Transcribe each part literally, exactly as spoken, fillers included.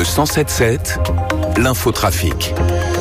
cent sept sept, l'infotrafic.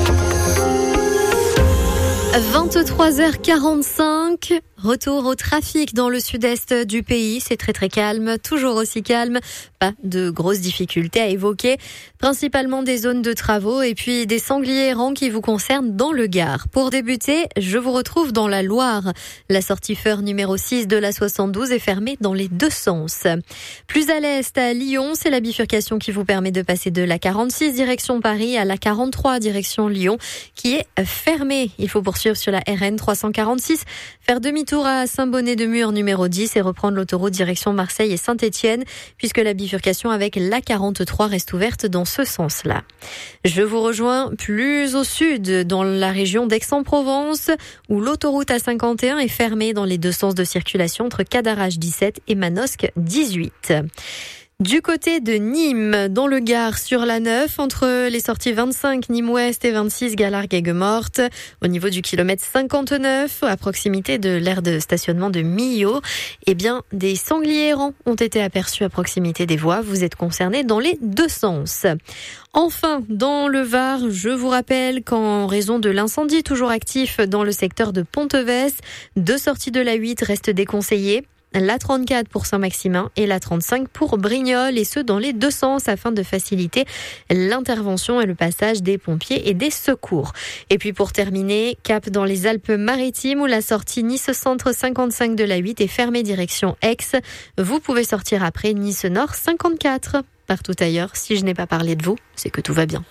vingt-trois heures quarante-cinq, retour au trafic dans le sud-est du pays. C'est très très calme, toujours aussi calme. Pas de grosses difficultés à évoquer. Principalement des zones de travaux et puis des sangliers errants qui vous concernent dans le Gard. Pour débuter, je vous retrouve dans la Loire. La sortie Feur numéro six de la soixante-douze est fermée dans les deux sens. Plus à l'est, à Lyon, c'est la bifurcation qui vous permet de passer de la quarante-six direction Paris à la quarante-trois direction Lyon qui est fermée. Il faut poursuivre sur la R N trois cent quarante-six, faire demi-tour à Saint-Bonnet-de-Mur numéro dix et reprendre l'autoroute direction Marseille et Saint-Étienne puisque la bifurcation avec la quarante-trois reste ouverte dans ce sens-là. Je vous rejoins plus au sud, dans la région d'Aix-en-Provence, où l'autoroute A cinquante et un est fermée dans les deux sens de circulation entre Cadarache dix-sept et Manosque dix-huit. Du côté de Nîmes, dans le Gard, sur la neuf, entre les sorties vingt-cinq Nîmes-Ouest et vingt-six Galargues-Aigues-Mortes, au niveau du kilomètre cinquante-neuf, à proximité de l'aire de stationnement de Millau, eh bien, des sangliers errants ont été aperçus à proximité des voies. Vous êtes concernés dans les deux sens. Enfin, dans le Var, je vous rappelle qu'en raison de l'incendie toujours actif dans le secteur de Ponteves, deux sorties de la huit restent déconseillées. La trente-quatre pour Saint-Maximin et la trente-cinq pour Brignoles, et ce dans les deux sens afin de faciliter l'intervention et le passage des pompiers et des secours. Et puis pour terminer, cap dans les Alpes-Maritimes où la sortie Nice-Centre cinquante-cinq de la huit est fermée direction Aix. Vous pouvez sortir après Nice-Nord cinquante-quatre. Partout ailleurs, si je n'ai pas parlé de vous, c'est que tout va bien.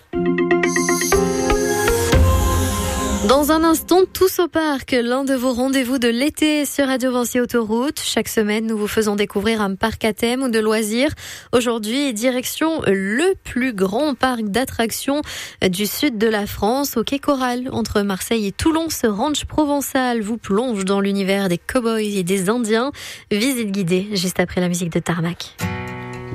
Dans un instant, tous au parc, l'un de vos rendez-vous de l'été sur Radio Vinci Autoroute. Chaque semaine, nous vous faisons découvrir un parc à thème ou de loisirs. Aujourd'hui, direction le plus grand parc d'attractions du sud de la France, au Quai Coral. Entre Marseille et Toulon, ce ranch provençal vous plonge dans l'univers des cow-boys et des Indiens. Visite guidée juste après la musique de Tarmac.